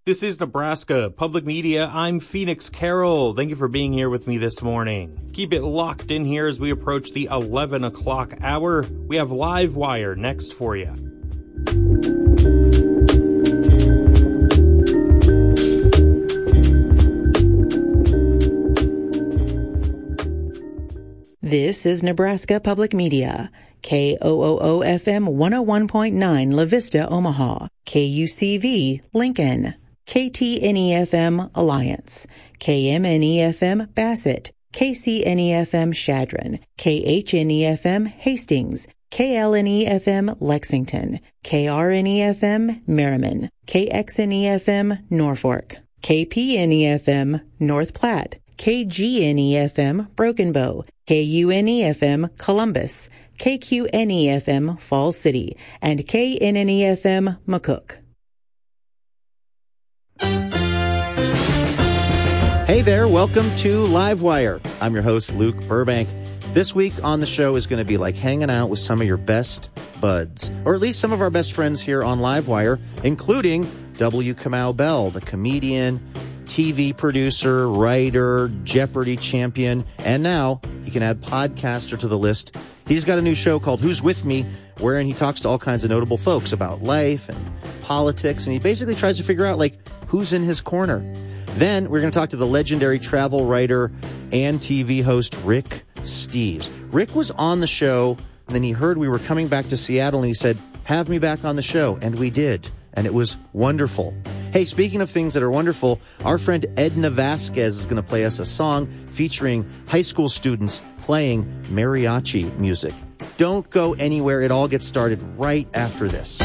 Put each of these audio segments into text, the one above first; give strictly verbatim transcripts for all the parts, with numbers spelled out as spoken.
This is Nebraska Public Media. I'm Phoenix Carroll. Thank you for being here with me this morning. Keep it locked in here as we approach the eleven o'clock hour. We have Live Wire next for you. This is Nebraska Public Media. K O O O F M one oh one point nine La Vista, Omaha. K U C V, Lincoln. K T N E F M, Alliance. K M N E F M, Bassett. K C N E F M, Chadron. K H N E F M, Hastings. K L N E F M, Lexington. K R N E F M, Merriman. K X N E F M, Norfolk. K P N E F M, North Platte. K G N E F M, Broken Bow. K U N E F M, Columbus. K Q N E F M, Falls City. And K N N E F M, McCook. Hey there, welcome to Livewire. I'm your host, Luke Burbank. This week on the show is going to be like hanging out with some of your best buds, or at least some of our best friends here on Livewire, including W. Kamau Bell, the comedian, T V producer, writer, Jeopardy champion, and now he can add podcaster to the list. He's got a new show called Who's With Me, wherein he talks to all kinds of notable folks about life and politics, and he basically tries to figure out, like, who's in his corner. Then we're going to talk to the legendary travel writer and T V host Rick Steves. Rick was on the show, and then he heard we were coming back to Seattle, and he said, have me back on the show, and we did, and it was wonderful. Hey, speaking of things that are wonderful, our friend Edna Vasquez is going to play us a song featuring high school students playing mariachi music. Don't go anywhere. It all gets started right after this.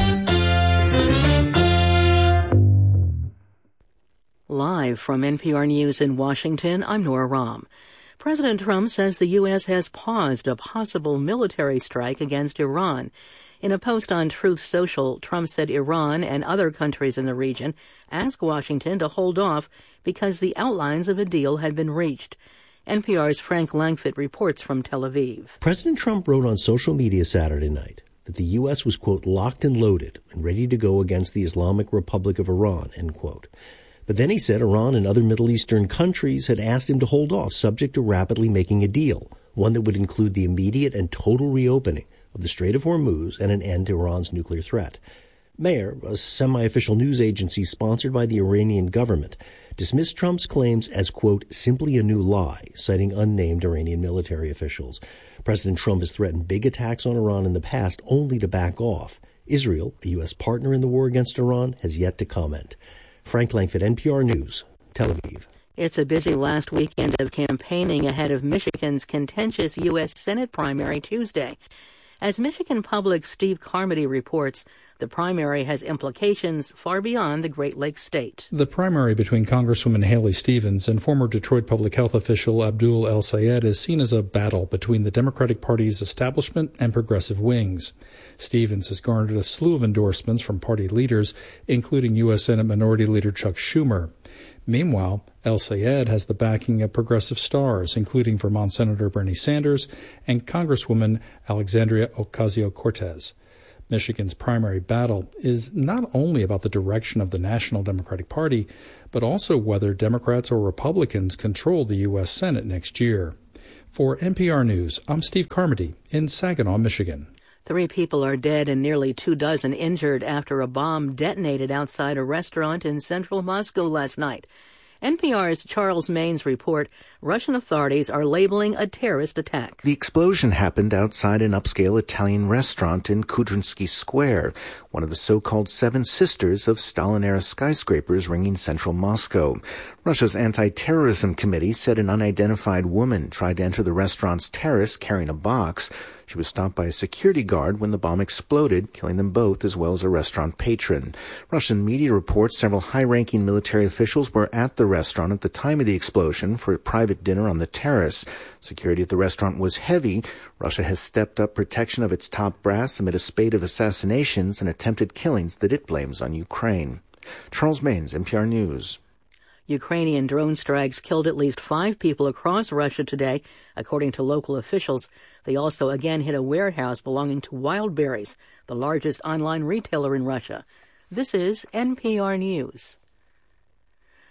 Live from N P R News in Washington, I'm Nora Rahm. President Trump says the U S has paused a possible military strike against Iran. In a post on Truth Social, Trump said Iran and other countries in the region asked Washington to hold off because the outlines of a deal had been reached. N P R's Frank Langfitt reports from Tel Aviv. President Trump wrote on social media Saturday night that the U S was, quote, locked and loaded and ready to go against the Islamic Republic of Iran, end quote. But then he said Iran and other Middle Eastern countries had asked him to hold off, subject to rapidly making a deal, one that would include the immediate and total reopening of the Strait of Hormuz and an end to Iran's nuclear threat. Mayor, a semi-official news agency sponsored by the Iranian government, dismissed Trump's claims as, quote, simply a new lie, citing unnamed Iranian military officials. President Trump has threatened big attacks on Iran in the past, only to back off. Israel, a U S partner in the war against Iran, has yet to comment. Frank Langfitt, N P R News, Tel Aviv. It's a busy last weekend of campaigning ahead of Michigan's contentious U S Senate primary Tuesday. As Michigan Public's Steve Carmody reports, the primary has implications far beyond the Great Lakes state. The primary between Congresswoman Haley Stevens and former Detroit public health official Abdul El-Sayed is seen as a battle between the Democratic Party's establishment and progressive wings. Stevens has garnered a slew of endorsements from party leaders, including U S Senate Minority Leader Chuck Schumer. Meanwhile, El-Sayed has the backing of progressive stars, including Vermont Senator Bernie Sanders and Congresswoman Alexandria Ocasio-Cortez. Michigan's primary battle is not only about the direction of the National Democratic Party, but also whether Democrats or Republicans control the U S Senate next year. For N P R News, I'm Steve Carmody in Saginaw, Michigan. Three people are dead and nearly two dozen injured after a bomb detonated outside a restaurant in central Moscow last night. N P R's Charles Maines report Russian authorities are labeling a terrorist attack. The explosion happened outside an upscale Italian restaurant in Kudrinsky Square, one of the so-called Seven Sisters of Stalin-era skyscrapers ringing central Moscow. Russia's anti-terrorism committee said an unidentified woman tried to enter the restaurant's terrace carrying a box. She was stopped by a security guard when the bomb exploded, killing them both as well as a restaurant patron. Russian media reports several high-ranking military officials were at the restaurant at the time of the explosion for a private dinner on the terrace. Security at the restaurant was heavy. Russia has stepped up protection of its top brass amid a spate of assassinations and attempted killings that it blames on Ukraine. Charles Maines, N P R News. Ukrainian drone strikes killed at least five people across Russia today, according to local officials. They also again hit a warehouse belonging to Wildberries, the largest online retailer in Russia. This is N P R News.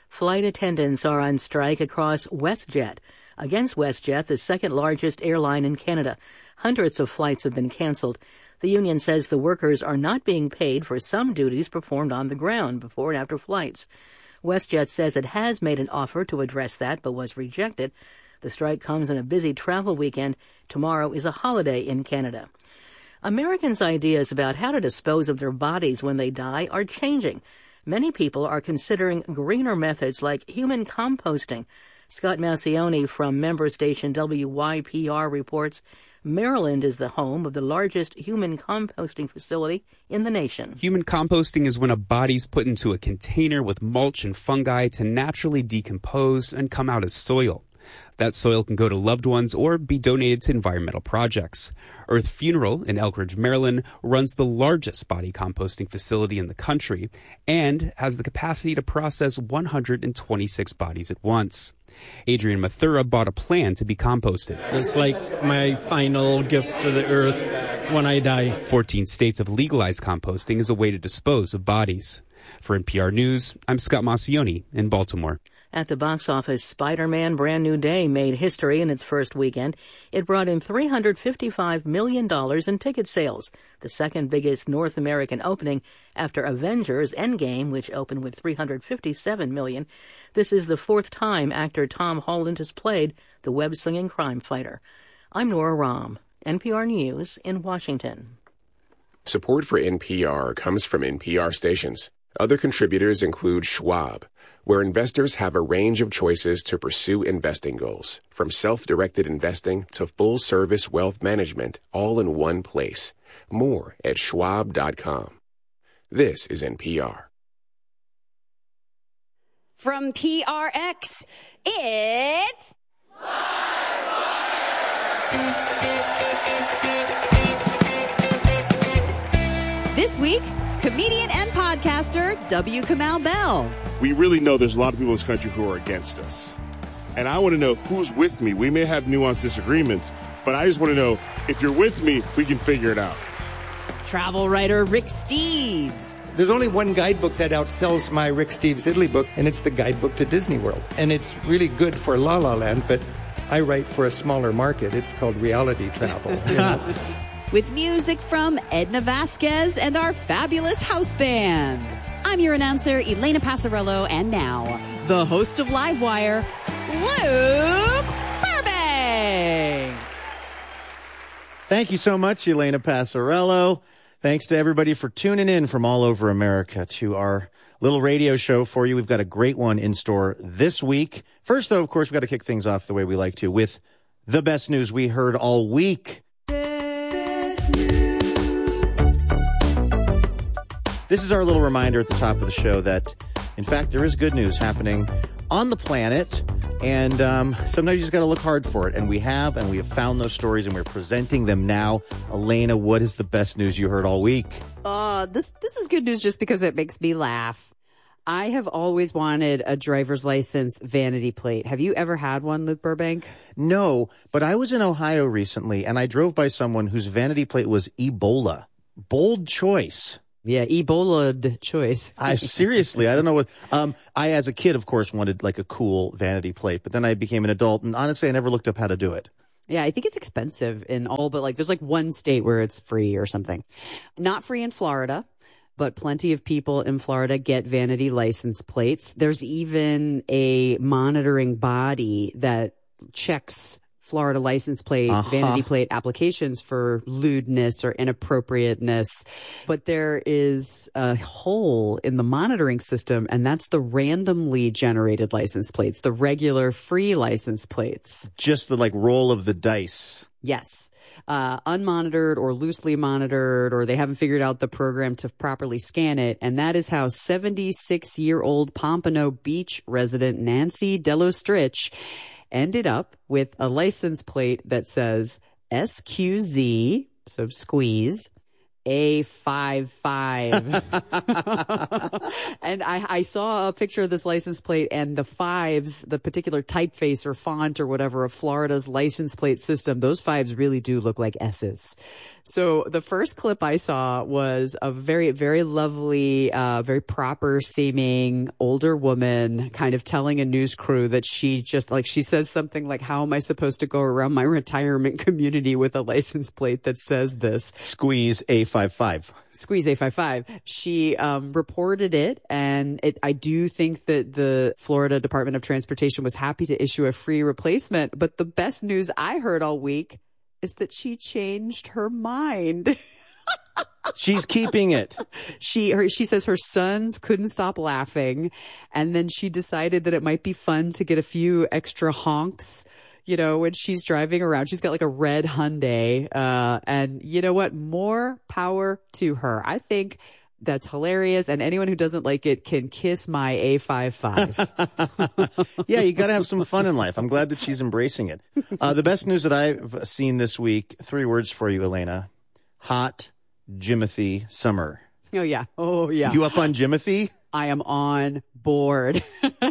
Flight attendants are on strike across WestJet. Against WestJet, the second largest airline in Canada. Hundreds of flights have been canceled. The union says the workers are not being paid for some duties performed on the ground before and after flights. WestJet says it has made an offer to address that, but was rejected. The strike comes in a busy travel weekend. Tomorrow is a holiday in Canada. Americans' ideas about how to dispose of their bodies when they die are changing. Many people are considering greener methods like human composting. Scott Maucione from member station W Y P R reports Maryland is the home of the largest human composting facility in the nation. Human composting is when a body's put into a container with mulch and fungi to naturally decompose and come out as soil. That soil can go to loved ones or be donated to environmental projects. Earth Funeral in Elkridge, Maryland, runs the largest body composting facility in the country and has the capacity to process one hundred twenty-six bodies at once. Adrian Mathura bought a plan to be composted. It's like my final gift to the earth when I die. fourteen states have legalized composting as a way to dispose of bodies. For N P R News, I'm Scott Maucione in Baltimore. At the box office, Spider-Man Brand New Day made history in its first weekend. It brought in three hundred fifty-five million dollars in ticket sales, the second biggest North American opening after Avengers Endgame, which opened with three hundred fifty-seven million dollars. This is the fourth time actor Tom Holland has played the web-slinging crime fighter. I'm Nora Rahm, N P R News in Washington. Support for N P R comes from N P R stations. Other contributors include Schwab, where investors have a range of choices to pursue investing goals, from self-directed investing to full-service wealth management, all in one place. More at schwab dot com. This is N P R. From P R X, it's... This week, comedian and podcaster W. Kamau Bell. We really know there's a lot of people in this country who are against us. And I want to know who's with me. We may have nuanced disagreements, but I just want to know if you're with me, we can figure it out. Travel writer Rick Steves. There's only one guidebook that outsells my Rick Steves Italy book, and it's the guidebook to Disney World. And it's really good for La La Land, but I write for a smaller market. It's called reality travel. You know? With music from Edna Vasquez and our fabulous house band. I'm your announcer, Elena Passarello, and now, the host of Livewire, Luke Burbank. Thank you so much, Elena Passarello. Thanks to everybody for tuning in from all over America to our little radio show for you. We've got a great one in store this week. First, though, of course, we've got to kick things off the way we like to with the best news we heard all week. This is our little reminder at the top of the show that, in fact, there is good news happening on the planet, and um, sometimes you just got to look hard for it, and we have, and we have found those stories, and we're presenting them now. Elena, what is the best news you heard all week? Uh, this this is good news just because it makes me laugh. I have always wanted a driver's license vanity plate. Have you ever had one, Luke Burbank? No, but I was in Ohio recently, and I drove by someone whose vanity plate was Ebola. Bold choice. Yeah, Ebola choice. I seriously, I don't know what. Um, I, as a kid, of course, wanted like a cool vanity plate, but then I became an adult, and honestly, I never looked up how to do it. Yeah, I think it's expensive in all, but like there's like one state where it's free or something. Not free in Florida, but plenty of people in Florida get vanity license plates. There's even a monitoring body that checks Florida license plate, uh-huh. vanity plate applications for lewdness or inappropriateness. But there is a hole in the monitoring system, and that's the randomly generated license plates, the regular free license plates. Just the like roll of the dice. Yes. Uh, unmonitored or loosely monitored, or they haven't figured out the program to properly scan it. And that is how seventy-six-year-old Pompano Beach resident Nancy Delostrich ended up with a license plate that says S Q Z, so squeeze, A fifty-five. And I, I saw a picture of this license plate, and the fives, the particular typeface or font or whatever of Florida's license plate system, those fives really do look like S's. So the first clip I saw was a very, very lovely, uh, very proper seeming older woman kind of telling a news crew that she just like, she says something like, how am I supposed to go around my retirement community with a license plate that says this? Squeeze A fifty-five. Squeeze A fifty-five. She um, reported it, and it, I do think that the Florida Department of Transportation was happy to issue a free replacement. But the best news I heard all week is that she changed her mind. She's keeping it. She her, she says her sons couldn't stop laughing, and then she decided that it might be fun to get a few extra honks, you know, when she's driving around. She's got like a red Hyundai, uh, and you know what? More power to her. I think that's hilarious, and anyone who doesn't like it can kiss my A fifty-five. Yeah, you got to have some fun in life. I'm glad that she's embracing it. Uh, the best news that I've seen this week, three words for you, Elena. Hot Jimothy summer. Oh, yeah. Oh, yeah. You up on Jimothy? I am on board.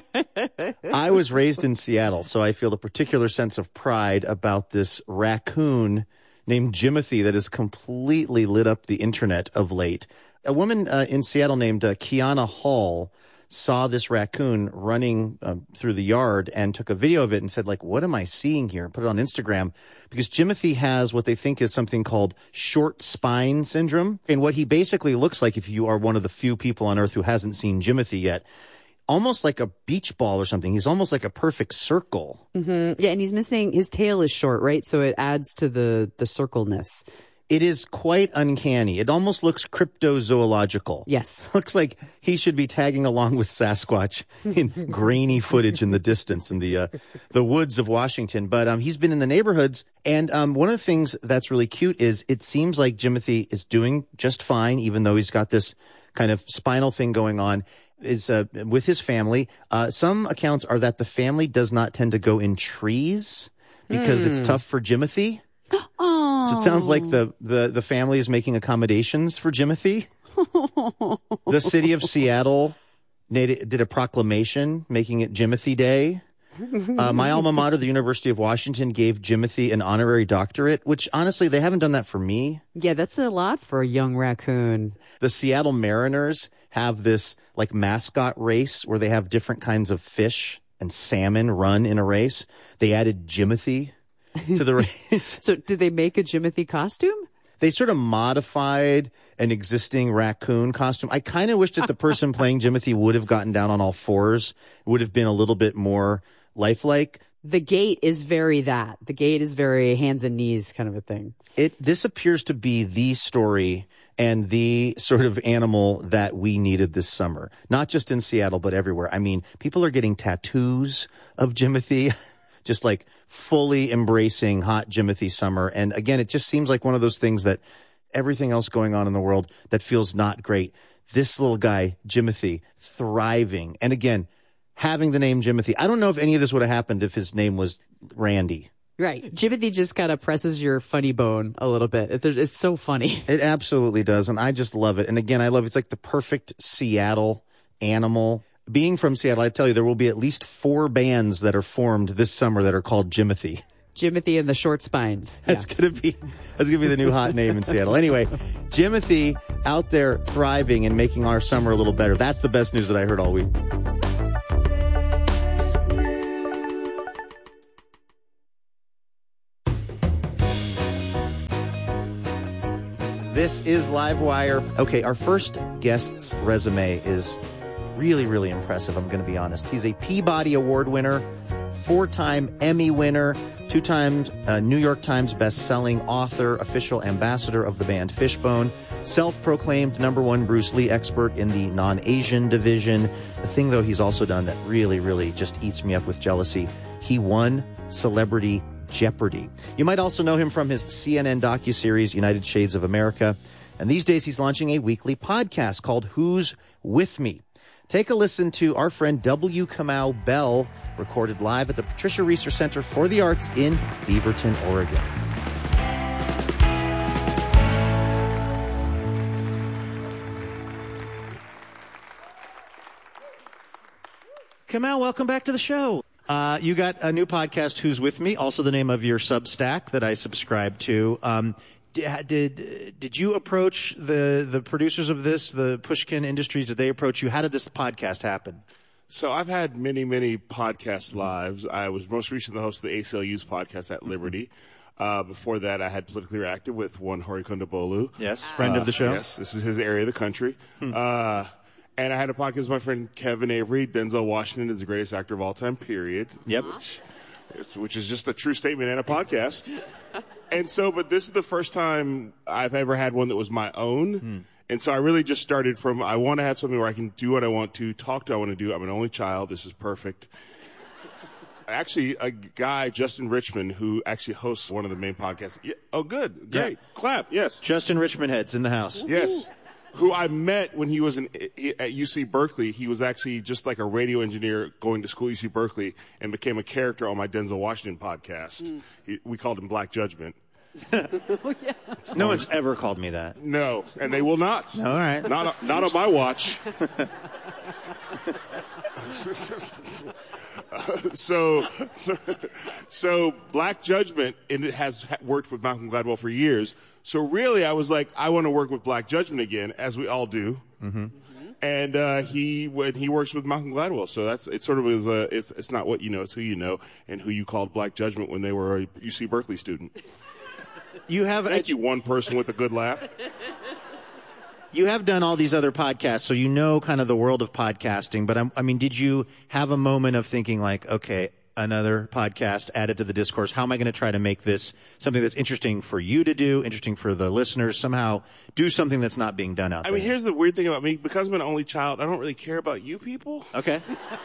I was raised in Seattle, so I feel a particular sense of pride about this raccoon named Jimothy that has completely lit up the internet of late. A woman uh, in Seattle named uh, Kiana Hall saw this raccoon running uh, through the yard and took a video of it and said, like, what am I seeing here? Put it on Instagram because Jimothy has what they think is something called short spine syndrome. And what he basically looks like, if you are one of the few people on earth who hasn't seen Jimothy yet, almost like a beach ball or something. He's almost like a perfect circle. Mm-hmm. Yeah, and he's missing, his tail is short, right? So it adds to the, the circleness. It is quite uncanny. It almost looks cryptozoological. Yes. Looks like he should be tagging along with Sasquatch in grainy footage in the distance in the uh, the woods of Washington. But um, he's been in the neighborhoods. And um, one of the things that's really cute is it seems like Jimothy is doing just fine, even though he's got this kind of spinal thing going on. Is uh, with his family. Uh, some accounts are that the family does not tend to go in trees because mm. it's tough for Jimothy. Oh. So it sounds like the, the, the family is making accommodations for Jimothy. The city of Seattle did, did a proclamation making it Jimothy Day. Uh, my alma mater, the University of Washington, gave Jimothy an honorary doctorate, which honestly, they haven't done that for me. Yeah, that's a lot for a young raccoon. The Seattle Mariners have this like mascot race where they have different kinds of fish and salmon run in a race. They added Jimothy to the race. So did they make a Jimothy costume? They sort of modified an existing raccoon costume. I kind of wish that the person playing Jimothy would have gotten down on all fours, would have been a little bit more lifelike. The gait is very that. The gait is very hands and knees kind of a thing. It this appears to be the story and the sort of animal that we needed this summer. Not just in Seattle, but everywhere. I mean, people are getting tattoos of Jimothy. Just like fully embracing hot Jimothy summer. And again, it just seems like one of those things that everything else going on in the world that feels not great. This little guy, Jimothy, thriving. And again, having the name Jimothy. I don't know if any of this would have happened if his name was Randy. Right. Jimothy just kind of presses your funny bone a little bit. It's so funny. It absolutely does. And I just love it. And again, I love it. It's like the perfect Seattle animal. Being from Seattle, I tell you, there will be at least four bands that are formed this summer that are called Jimothy. Jimothy and the Short Spines. That's yeah. gonna be that's gonna be the new hot name in Seattle. Anyway, Jimothy out there thriving and making our summer a little better. That's the best news that I heard all week. This is Livewire. Okay, our first guest's resume is really, really impressive, I'm going to be honest. He's a Peabody Award winner, four-time Emmy winner, two-time uh, New York Times best-selling author, official ambassador of the band Fishbone, self-proclaimed number one Bruce Lee expert in the non-Asian division. The thing, though, he's also done that really, really just eats me up with jealousy, he won Celebrity Jeopardy. You might also know him from his C N N docuseries, United Shades of America. And these days, he's launching a weekly podcast called Who's With Me? Take a listen to our friend W. Kamau Bell, recorded live at the Patricia Reeser Center for the Arts in Beaverton, Oregon. Kamau, welcome back to the show. Uh, you got a new podcast, Who's With Me, also the name of your Substack that I subscribe to. Um, did did you approach the the producers of this, the Pushkin Industries? Did they approach you? How did this podcast happen? So I've had many, many podcast lives. I was most recently the host of the A C L U's podcast at Liberty. Uh, before that, I had Politically Reactive with one Hari Kondabolu. Yes, friend uh, of the show. Yes, this is his area of the country. Hmm. Uh, and I had a podcast with my friend Kevin Avery. Denzel Washington is the greatest actor of all time, period. Yep. Which, which is just a true statement and a podcast. And so, but this is the first time I've ever had one that was my own. Hmm. And so I really just started from, I want to have something where I can do what I want to, talk to what I want to do. I'm an only child. This is perfect. Actually, a guy, Justin Richmond, who actually hosts one of the main podcasts. Yeah, oh, good. Great. Yeah. Clap. Yes. Justin Richmond heads in the house. Yes. Who I met when he was in, at U C Berkeley. He was actually just like a radio engineer going to school at U C Berkeley and became a character on my Denzel Washington podcast. Mm. He, we called him Black Judgment. Oh, yeah. No one's ever called me that. No, and they will not. All right. Not, not on my watch. Uh, so, so, so Black Judgment, and it has worked with Malcolm Gladwell for years. So really, I was like, I want to work with Black Judgment again, as we all do. Mm-hmm. And uh, he when he works with Malcolm Gladwell, so that's it. Sort of is a it's it's not what you know, it's who you know, and who you called Black Judgment when they were a U C Berkeley student. You have thank a, you, one person with a good laugh. You have done all these other podcasts, so you know kind of the world of podcasting, but I'm, I mean, did you have a moment of thinking like, okay, another podcast added to the discourse, how am I going to try to make this something that's interesting for you to do, interesting for the listeners, somehow do something that's not being done out I there? I mean, here's the weird thing about me. Because I'm an only child, I don't really care about you people. Okay.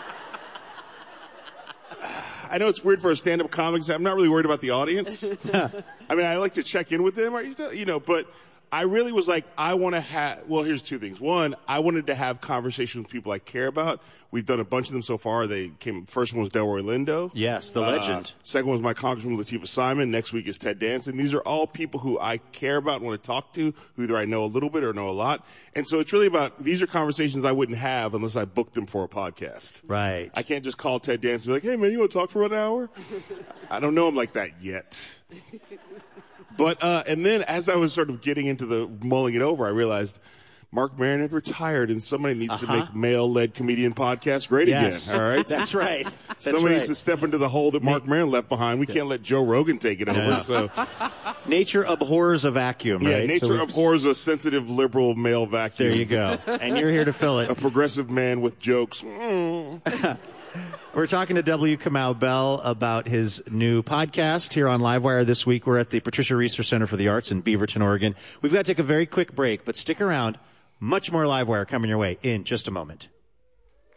I know it's weird for a stand-up comic. I'm not really worried about the audience. I mean, I like to check in with them, you know, but I really was like, I want to have, well, here's two things. One, I wanted to have conversations with people I care about. We've done a bunch of them so far. They came, first one was Delroy Lindo. Yes, the legend. Uh, second one was my Congresswoman Latifah Simon. Next week is Ted Danson. These are all people who I care about and want to talk to, who either I know a little bit or know a lot. And so it's really about, these are conversations I wouldn't have unless I booked them for a podcast. Right. I can't just call Ted Danson and be like, hey man, you want to talk for an hour? I don't know him like that yet. But, uh, and then as I was sort of getting into the mulling it over, I realized Marc Maron had retired and somebody needs uh-huh. to make male-led comedian podcasts great yes. again. All right. That's right. That's somebody right. needs to step into the hole that Marc Maron left behind. We can't let Joe Rogan take it over. No. So nature abhors a vacuum, yeah, right? Nature so abhors a sensitive liberal male vacuum. There you go. And you're here to fill it. A progressive man with jokes. Mm. We're talking to W. Kamau Bell about his new podcast here on Livewire this week. We're at the Patricia Research Center for the Arts in Beaverton, Oregon. We've got to take a very quick break, but stick around. Much more Livewire coming your way in just a moment.